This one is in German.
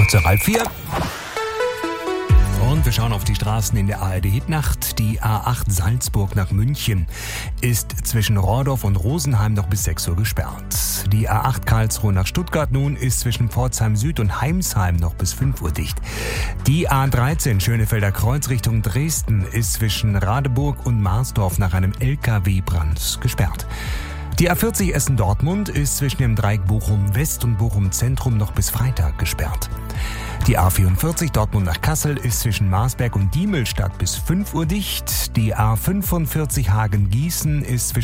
Kurze halb 4. Und wir schauen auf die Straßen in der ARD-Hitnacht. Die A8 Salzburg nach München ist zwischen Rohrdorf und Rosenheim noch bis 6 Uhr gesperrt. Die A8 Karlsruhe nach Stuttgart nun ist zwischen Pforzheim Süd und Heimsheim noch bis 5 Uhr dicht. Die A13 Schönefelder Kreuz Richtung Dresden ist zwischen Radeburg und Marsdorf nach einem LKW-Brand gesperrt. Die A40 Essen-Dortmund ist zwischen dem Dreieck Bochum West und Bochum Zentrum noch bis Freitag gesperrt. Die A44 Dortmund nach Kassel ist zwischen Marsberg und Diemelstadt bis 5 Uhr dicht. Die A45 Hagen-Gießen ist zwischen